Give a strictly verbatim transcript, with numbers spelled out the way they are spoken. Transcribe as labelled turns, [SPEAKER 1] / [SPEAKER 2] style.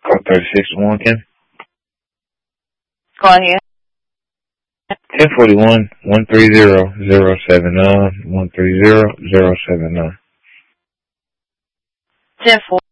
[SPEAKER 1] Call thirty-six one, Ken.
[SPEAKER 2] Go ahead.
[SPEAKER 1] ten forty-one, one three zero, zero seven nine, one three zero, zero seven nine.
[SPEAKER 2] ten forty.